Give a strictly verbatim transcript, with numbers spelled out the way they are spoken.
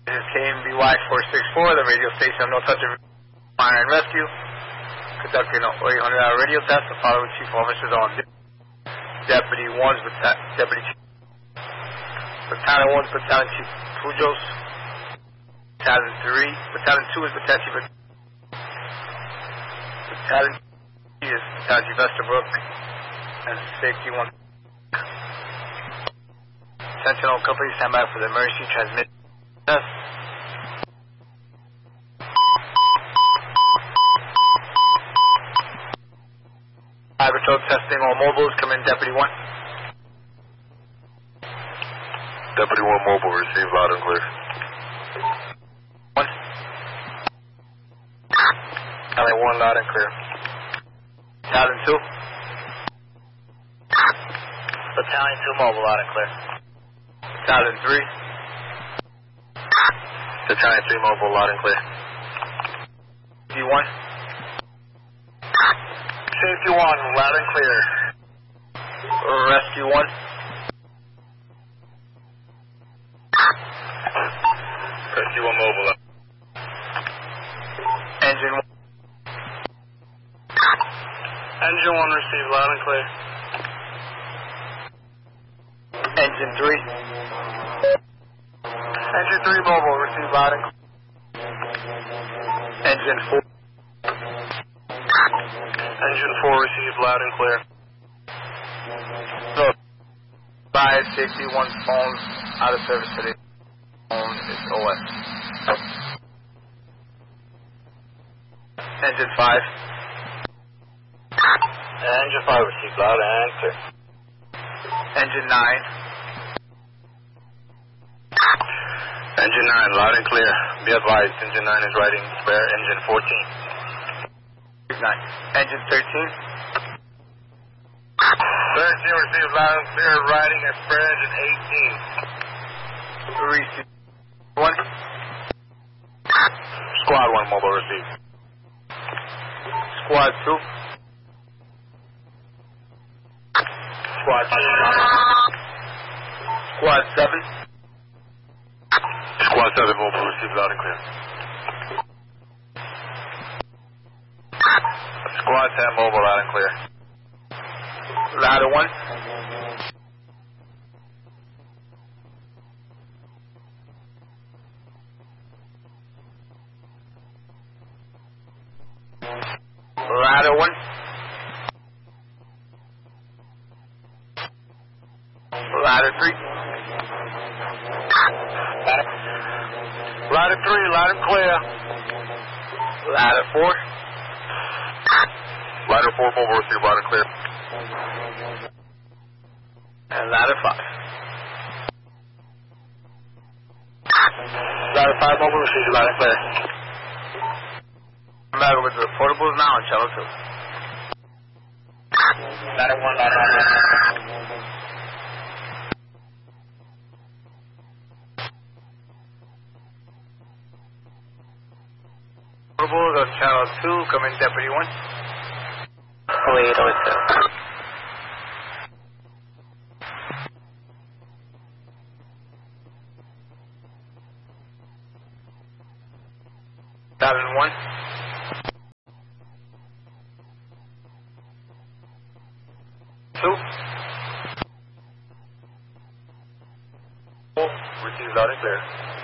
This is K M B Y four six four, the radio station of No Touch of Fire and Rescue. Conducting an eight hundred hour radio test. The following chief officers on Deputy one's Deputy Chief Battalion one's Battalion Chief Pujos. Battalion three, Battalion two is Battalion Chief Battalion three is Battalion Chief Esterbrook. And Safety one. Attention all companies, stand by for the emergency transmit test. Fire Patrol testing all mobiles. Come in, Deputy one. Deputy one mobile, receive loud and clear. One. Battalion one, loud and clear. Battalion two. Battalion two mobile, loud and clear. Battalion three. Battalion three mobile, loud and clear. D one. Safety one, loud and clear. Rescue one. Rescue one mobile. Engine one. Engine one, receive loud and clear. Engine three. Engine three mobile, receive loud and clear. Engine four. Engine four, receive loud and clear. So, fire safety one phones out of service today. Phone is O S. Engine five. Engine five, receive loud and clear. Engine nine. Engine nine, loud and clear. Be advised, engine nine is riding spare engine fourteen. Nine. Engine thirteen. thirteen, receive loud and clear, riding at spare engine eighteen. Receive one. Squad one mobile, receive. Squad two. Squad two. Squad seven. Squad seven mobile, receive loud and clear. Squad ten mobile, loud and clear. Ladder one. Ladder one. Ladder three. Ladder three, loud and clear. Ladder four. Ladder four mobile, receive loud and clear. And ladder five. Ladder five mobile, receive loud and clear. I'm back with the reportables now on channel two. Ladder one, ladder one. Reportables on channel two, come in, Deputy one. Wait, oh, it's Battalion one. Two. Receive loud and clear.